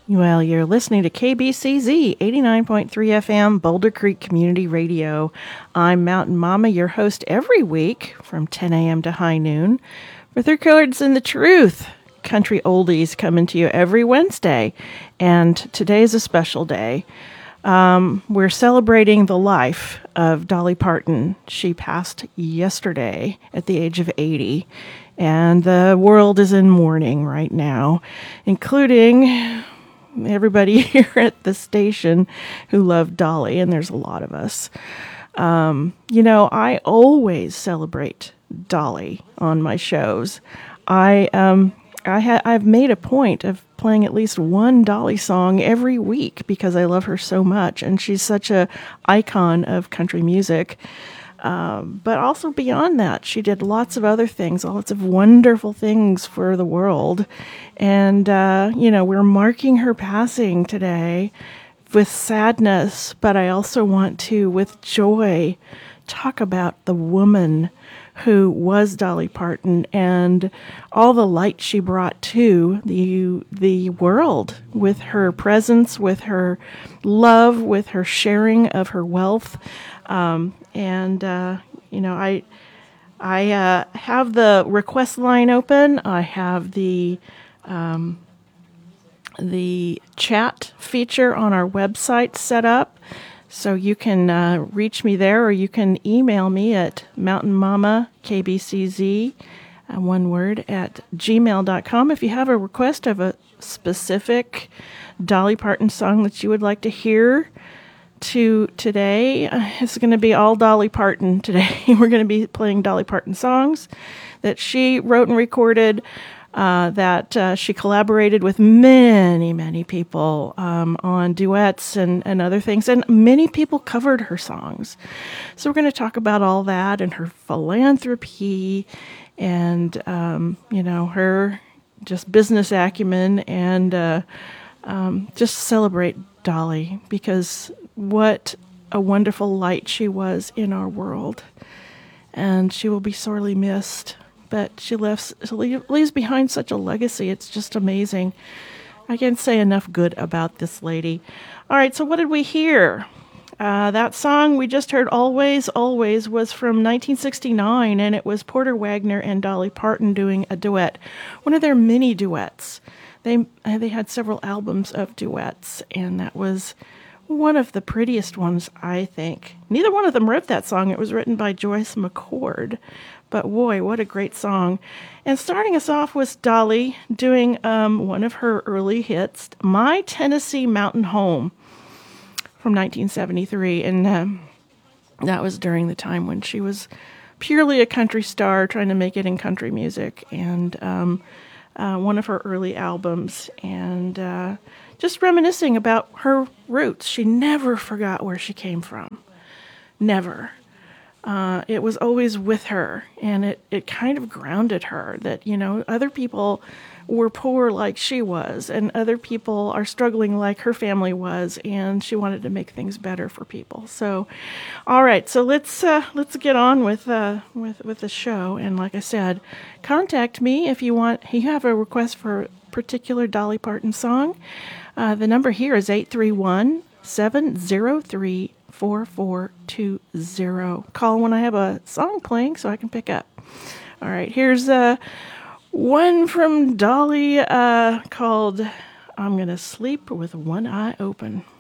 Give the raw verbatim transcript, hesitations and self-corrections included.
Well, you're listening to K B C Z eighty-nine point three F M, Boulder Creek Community Radio. I'm Mountain Mama, your host every week from ten a.m. to high noon. For Three Chords and the Truth, country oldies coming to you every Wednesday. And today is a special day. Um, we're celebrating the life of Dolly Parton. She passed yesterday at the age of eighty. And the world is in mourning right now, including everybody here at the station who love Dolly, and there's a lot of us. Um, you know, I always celebrate Dolly on my shows. I um, I ha- I've made a point of playing at least one Dolly song every week because I love her so much, and she's such a icon of country music. Um, but also beyond that, she did lots of other things, lots of wonderful things for the world. And, uh, you know, we're marking her passing today with sadness, but I also want to, with joy, talk about the woman who was Dolly Parton and all the light she brought to the the world with her presence, with her love, with her sharing of her wealth. Um, and, uh, you know, I I uh, have the request line open. I have the um, the chat feature on our website set up. So you can uh, reach me there, or you can email me at mountainmama.kbcz, uh, one word, at gmail dot com. If you have a request of a specific Dolly Parton song that you would like to hear to today, uh, it's going to be all Dolly Parton today. We're going to be playing Dolly Parton songs that she wrote and recorded, uh, that uh, she collaborated with many, many people um, on duets and, and other things. And many people covered her songs. So we're going to talk about all that and her philanthropy and, um, you know, her just business acumen and uh, um, just celebrate Dolly, because what a wonderful light she was in our world. And she will be sorely missed. But she left, she leaves behind such a legacy. It's just amazing. I can't say enough good about this lady. All right, so what did we hear? Uh, that song we just heard, Always, Always, was from nineteen sixty-nine, and it was Porter Wagoner and Dolly Parton doing a duet, one of their mini duets. They, they had several albums of duets, and that was one of the prettiest ones, I think. Neither one of them wrote that song. It was written by Joyce McCord. But boy, what a great song. And starting us off was Dolly doing um, one of her early hits, My Tennessee Mountain Home, from nineteen seventy-three. And um, that was during the time when she was purely a country star trying to make it in country music. And um, uh, one of her early albums. And uh, just reminiscing about her roots. She never forgot where she came from. Never. Uh, it was always with her, and it, it kind of grounded her that, you know, other people were poor like she was, and other people are struggling like her family was, and she wanted to make things better for people. So, all right, so let's uh, let's get on with uh, with with the show. And like I said, contact me if you want. You have a request for a particular Dolly Parton song. Uh, the number here is eight three one, seven zero three, four four two zero. Call when I have a song playing so I can pick up. All right, here's uh, one from Dolly uh, called I'm Gonna Sleep with One Eye Open.